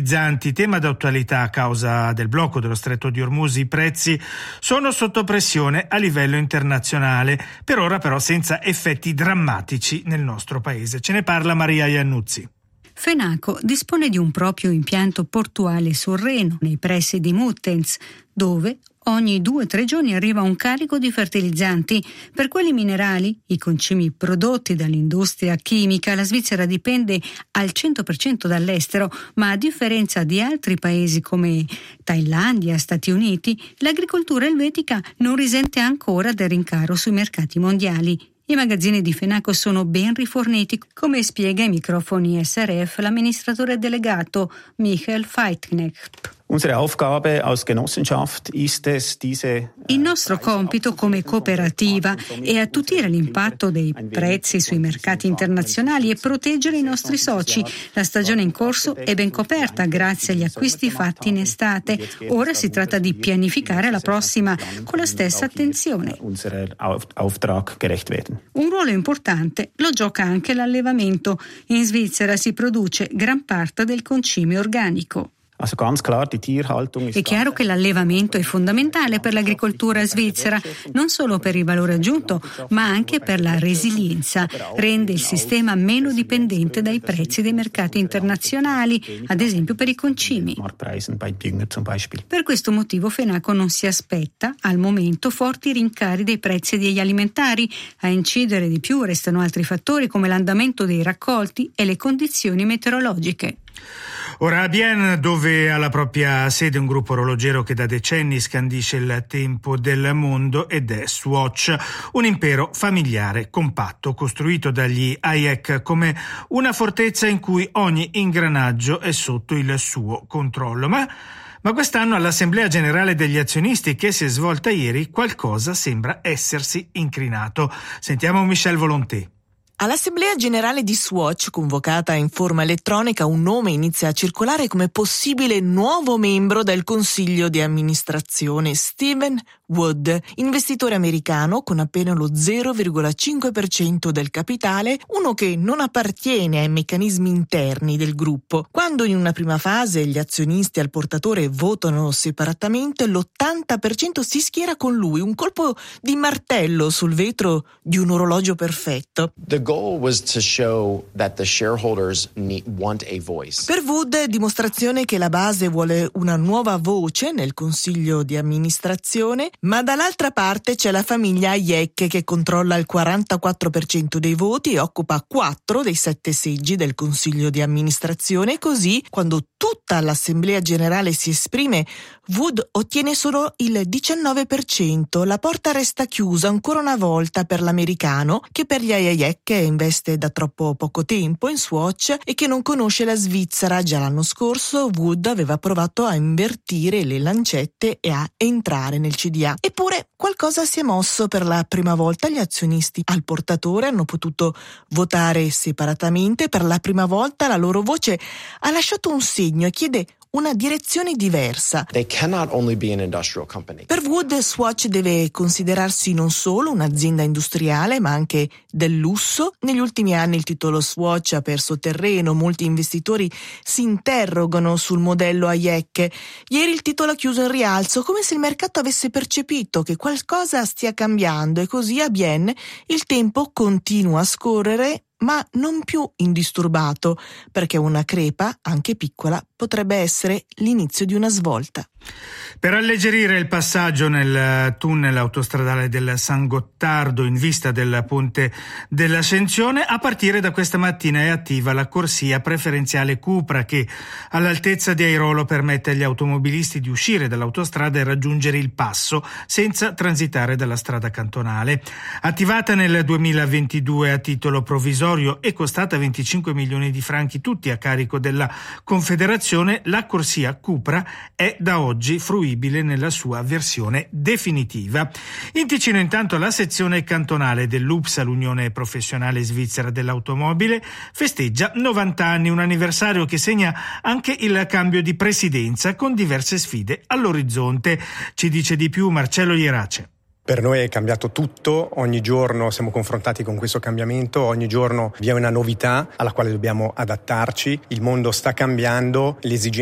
fertilizzanti, tema d'attualità a causa del blocco dello Stretto di Ormuz. I prezzi sono sotto pressione a livello internazionale, per ora però senza effetti drammatici nel nostro paese. Ce ne parla Maria Iannuzzi. FENACO dispone di un proprio impianto portuale sul Reno, nei pressi di Muttenz, dove ogni 2-3 giorni arriva un carico di fertilizzanti. Per quelli minerali, i concimi prodotti dall'industria chimica, la Svizzera dipende al 100% dall'estero, ma a differenza di altri paesi come Thailandia, Stati Uniti, l'agricoltura elvetica non risente ancora del rincaro sui mercati mondiali. I magazzini di FENACO sono ben riforniti, come spiega ai microfoni SRF l'amministratore delegato Michael Feitknecht. Il nostro compito come cooperativa è attutire l'impatto dei prezzi sui mercati internazionali e proteggere i nostri soci. La stagione in corso è ben coperta grazie agli acquisti fatti in estate. Ora si tratta di pianificare la prossima con la stessa attenzione. Un ruolo importante lo gioca anche l'allevamento. In Svizzera si produce gran parte del concime organico. È chiaro che l'allevamento è fondamentale per l'agricoltura svizzera, non solo per il valore aggiunto, ma anche per la resilienza. Rende il sistema meno dipendente dai prezzi dei mercati internazionali, ad esempio per i concimi. Per questo motivo FENACO non si aspetta, al momento, forti rincari dei prezzi degli alimentari. A incidere di più restano altri fattori come l'andamento dei raccolti e le condizioni meteorologiche. Ora a Bienne, dove ha la propria sede un gruppo orologiero che da decenni scandisce il tempo del mondo, ed è Swatch, un impero familiare compatto costruito dagli Hayek come una fortezza in cui ogni ingranaggio è sotto il suo controllo. Ma quest'anno all'Assemblea Generale degli Azionisti che si è svolta ieri qualcosa sembra essersi incrinato. Sentiamo Michel Volonté. All'Assemblea Generale di Swatch, convocata in forma elettronica, un nome inizia a circolare come possibile nuovo membro del Consiglio di amministrazione: Stephen Wood, investitore americano con appena lo 0,5% del capitale, uno che non appartiene ai meccanismi interni del gruppo. Quando in una prima fase gli azionisti al portatore votano separatamente, l'80% si schiera con lui, un colpo di martello sul vetro di un orologio perfetto. The goal was to show that the shareholders want a voice. Per Wood, dimostrazione che la base vuole una nuova voce nel consiglio di amministrazione, ma dall'altra parte c'è la famiglia Hayek che controlla il 44% dei voti e occupa 4 dei 7 seggi del consiglio di amministrazione. Così, quando tutta l'assemblea generale si esprime, Wood ottiene solo il 19%. La porta resta chiusa ancora una volta per l'americano, che per gli Hayek investe da troppo poco tempo in Swatch e che non conosce la Svizzera. Già l'anno scorso Wood aveva provato a invertire le lancette e a entrare nel CDA. Eppure qualcosa si è mosso. Per la prima volta gli azionisti al portatore hanno potuto votare separatamente. Per la prima volta la loro voce ha lasciato un segno e chiede una direzione diversa. They cannot only be an industrial company. Per Wood, Swatch deve considerarsi non solo un'azienda industriale, ma anche del lusso. Negli ultimi anni il titolo Swatch ha perso terreno, molti investitori si interrogano sul modello Hayek. Ieri il titolo ha chiuso in rialzo, come se il mercato avesse percepito che qualcosa stia cambiando, e così a Bienne il tempo continua a scorrere, ma non più indisturbato, perché una crepa, anche piccola, potrebbe essere l'inizio di una svolta. Per alleggerire il passaggio nel tunnel autostradale del San Gottardo in vista del ponte dell'Ascensione, a partire da questa mattina è attiva la corsia preferenziale Cupra che all'altezza di Airolo permette agli automobilisti di uscire dall'autostrada e raggiungere il passo senza transitare dalla strada cantonale. Attivata nel 2022 a titolo provvisorio e costata 25 milioni di franchi tutti a carico della Confederazione, la corsia Cupra è da oggi fruibile nella sua versione definitiva. In Ticino intanto la sezione cantonale dell'UPSA, l'Unione Professionale Svizzera dell'Automobile, festeggia 90 anni, un anniversario che segna anche il cambio di presidenza con diverse sfide all'orizzonte. Ci dice di più Marcello Ierace. Per noi è cambiato tutto, ogni giorno siamo confrontati con questo cambiamento, ogni giorno vi è una novità alla quale dobbiamo adattarci, il mondo sta cambiando, le esigenze